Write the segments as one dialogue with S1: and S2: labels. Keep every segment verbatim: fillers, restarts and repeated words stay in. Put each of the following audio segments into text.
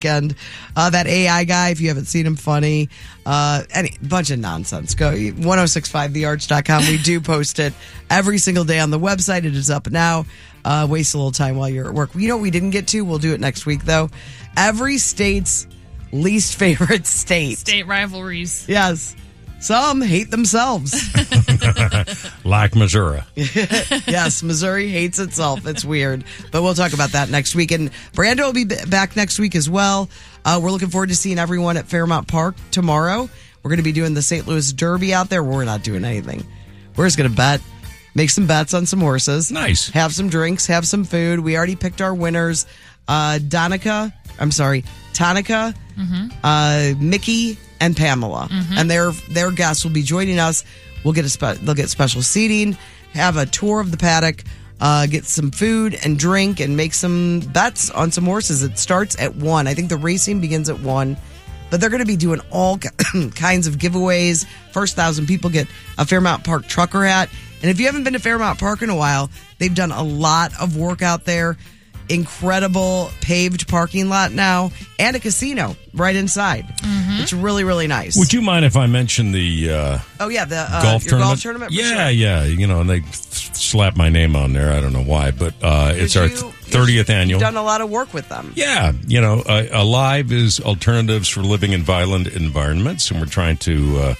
S1: weekend. Uh, that A I guy, if you haven't seen him, funny. Uh, any bunch of nonsense. Go ten sixty-five the arch dot com. We do post it every single day on the website. It is up now. Uh, waste a little time while you're at work. You know what we didn't get to? We'll do it next week, though. Every state's least favorite state.
S2: State rivalries.
S1: Yes. Some hate themselves.
S3: Like Missouri.
S1: Yes, Missouri hates itself. It's weird. But we'll talk about that next week. And Brando will be back next week as well. Uh, we're looking forward to seeing everyone at Fairmount Park tomorrow. We're going to be doing the Saint Louis Derby out there. We're not doing anything. We're just going to bet. Make some bets on some horses.
S3: Nice.
S1: Have some drinks. Have some food. We already picked our winners. Uh, Donica. I'm sorry. Tonica.
S2: Mm-hmm.
S1: Uh, Mickey. And Pamela,
S2: Mm-hmm.
S1: and their their guests will be joining us. We'll get a spe- they'll get special seating, have a tour of the paddock, uh, get some food and drink, and make some bets on some horses. It starts at one. I think the racing begins at one, but they're going to be doing all kinds of giveaways. First thousand people get a Fairmount Park trucker hat, and if you haven't been to Fairmount Park in a while, they've done a lot of work out there. Incredible paved parking lot now and a casino right inside.
S2: Mm-hmm.
S1: It's really, really nice.
S3: Would you mind if I mention the uh,
S1: oh, yeah, the uh,
S3: golf
S1: your
S3: tournament?
S1: golf tournament? For
S3: yeah,
S1: sure.
S3: yeah. You know, and they slap my name on there. I don't know why, but uh, it's our
S1: you,
S3: thirtieth annual.
S1: You've done a lot of work with them.
S3: Yeah, you know, uh, Alive is Alternatives for Living in Violent Environments, and we're trying to uh,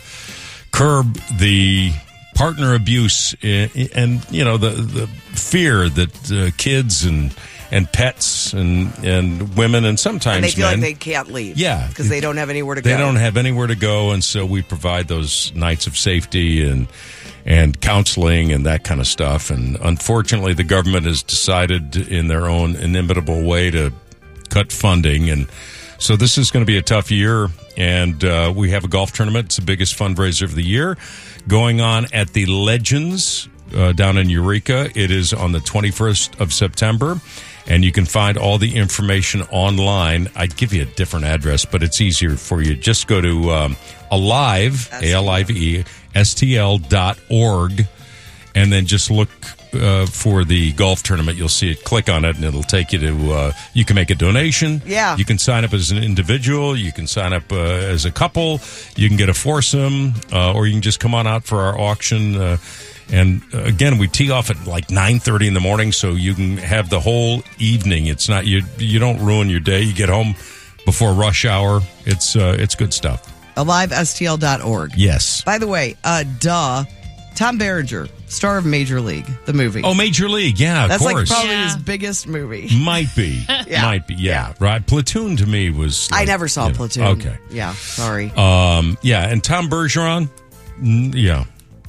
S3: curb the partner abuse and, and you know, the, the fear that uh, kids and and pets and, and women and sometimes
S1: And they feel
S3: men,
S1: like they can't leave.
S3: Yeah.
S1: Because they don't have anywhere to
S3: they
S1: go.
S3: don't have anywhere to go, and so we provide those nights of safety and and counseling and that kind of stuff. And unfortunately, the government has decided in their own inimitable way to cut funding, and so this is going to be a tough year. And uh, we have a golf tournament. It's the biggest fundraiser of the year going on at the Legends uh, down in Eureka. It is on the twenty-first of September. And you can find all the information online. I'd give you a different address, but it's easier for you. Just go to um, Alive, A L I V E, S T L dot org, and then just look uh, for the golf tournament. You'll see it. Click on it, and it'll take you to, uh, you can make a donation.
S1: Yeah.
S3: You can sign up as an individual. You can sign up uh, as a couple. You can get a foursome, uh, or you can just come on out for our auction. Uh, And uh, again, we tee off at like nine thirty in the morning, so you can have the whole evening. It's not you. You don't ruin your day. You get home before rush hour. It's uh, it's good stuff.
S1: Alive S T L dot org.
S3: Yes.
S1: By the way, uh, duh, Tom Berenger, star of Major League, the movie.
S3: Oh, Major League. Yeah, of
S1: That's
S3: course.
S1: like probably
S2: Yeah.
S1: his biggest movie.
S3: Might be.
S1: Yeah.
S3: Might be. Yeah. Right. Platoon to me was.
S1: I
S3: like,
S1: never saw
S3: you know,
S1: Platoon.
S3: Okay.
S1: Yeah, sorry.
S3: Um. Yeah. And Tom Bergeron. mm, Yeah.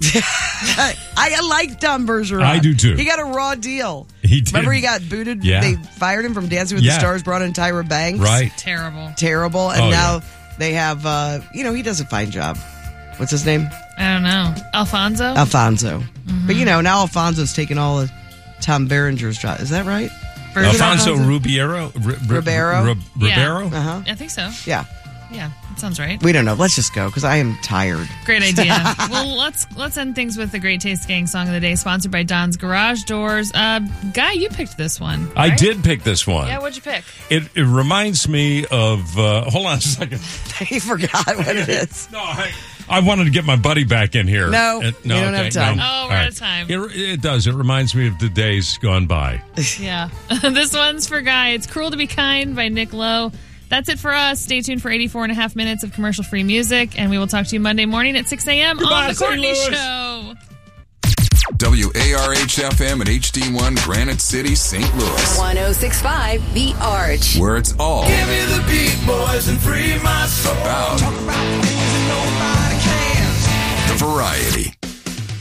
S1: I, I like Tom Bergeron.
S3: I do, too.
S1: He got a raw deal.
S3: He did.
S1: Remember he got booted?
S3: Yeah.
S1: They fired him from Dancing with
S3: Yeah.
S1: the Stars, brought in Tyra Banks.
S3: Right.
S2: Terrible.
S1: Terrible. And
S3: Oh,
S1: now
S3: yeah.
S1: they have, uh, you know, he does a fine job. What's his name?
S2: I don't know. Alfonso?
S1: Alfonso.
S2: Mm-hmm.
S1: But, you know, now Alfonso's taking all of Tom Berenger's job. Is that right?
S2: Version
S3: Alfonso
S1: Alfonso?
S3: Rubiero. R- R-
S1: Ribeiro?
S3: R-
S2: Yeah.
S3: Ribeiro.
S1: Uh-huh.
S2: I think so.
S1: Yeah.
S2: Yeah, that sounds right.
S1: We don't know. Let's just go because I am tired.
S2: Great idea. Well, let's let's end things with the Great Taste Gang Song of the Day, sponsored by Don's Garage Doors. Uh, Guy, you picked this one.
S3: I
S2: right?
S3: did pick this one.
S2: Yeah, what'd you pick?
S3: It, it reminds me of. Uh, hold on a second.
S1: I forgot what it is.
S3: No, I, I wanted to get my buddy back in here.
S1: No,
S3: Uh,
S1: we don't have time.
S3: no.
S2: Oh, we're
S3: All
S2: out of time.
S3: It, it does. It reminds me of the days gone by.
S2: Yeah. This one's for Guy. It's Cruel to Be Kind by Nick Lowe. That's it for us. Stay tuned for eighty-four and a half minutes of commercial-free music, and we will talk to you Monday morning at six a.m.
S3: Goodbye,
S2: on The
S3: Saint
S2: Courtney
S3: Louis.
S2: Show.
S4: W A R H F M and H D one Granite City, Saint Louis,
S5: ten sixty-five The Arch.
S4: where it's all
S6: Give me the beat, boys, and free my soul.
S4: about
S6: Talk about things that nobody can.
S4: the variety.